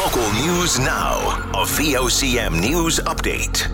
Local news now. A VOCM news update.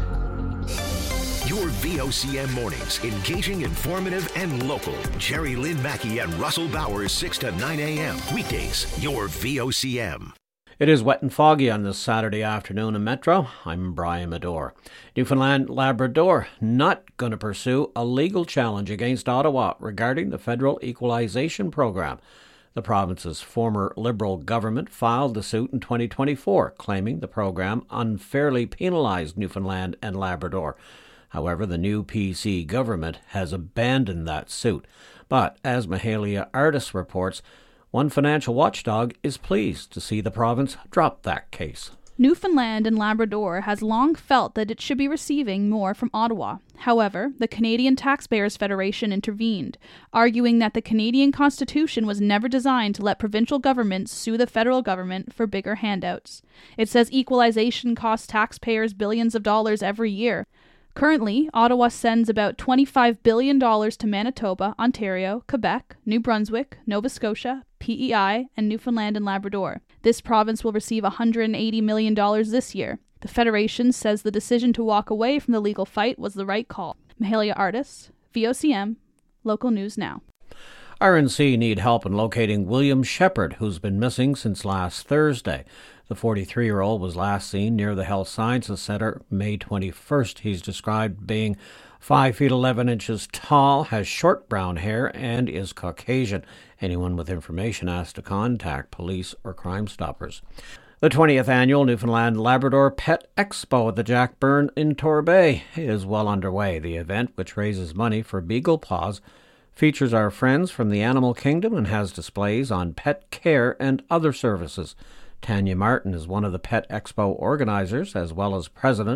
Your VOCM mornings, engaging, informative, and local. Jerry Lynn Mackey and Russell Bowers, 6 to 9 a.m. Weekdays, your VOCM. It is wet and foggy on this Saturday afternoon in Metro. I'm Brian Medore. Newfoundland Labrador not going to pursue a legal challenge against Ottawa regarding the federal equalization program. The province's former Liberal government filed the suit in 2024, claiming the program unfairly penalised Newfoundland and Labrador. However, the new PC government has abandoned that suit. But, as Mahalia Artis reports, one financial watchdog is pleased to see the province drop that case. Newfoundland and Labrador has long felt that it should be receiving more from Ottawa. However, the Canadian Taxpayers Federation intervened, arguing that the Canadian Constitution was never designed to let provincial governments sue the federal government for bigger handouts. It says equalization costs taxpayers billions of dollars every year. Currently, Ottawa sends about $25 billion to Manitoba, Ontario, Quebec, New Brunswick, Nova Scotia, PEI, and Newfoundland and Labrador. This province will receive $180 million this year. The Federation says the decision to walk away from the legal fight was the right call. Mahalia Artis, VOCM, Local News Now. RNC need help in locating William Shepherd, who's been missing since last Thursday. The 43-year-old was last seen near the Health Sciences Centre May 21st. He's described being 5 feet 11 inches tall, has short brown hair, and is Caucasian. Anyone with information asked to contact police or Crime Stoppers. The 20th annual Newfoundland Labrador Pet Expo at the Jack Byrne in Torbay is well underway. The event, which raises money for Beagle Paws, features our friends from the animal kingdom and has displays on pet care and other services. Tanya Martin is one of the Pet Expo organizers, as well as president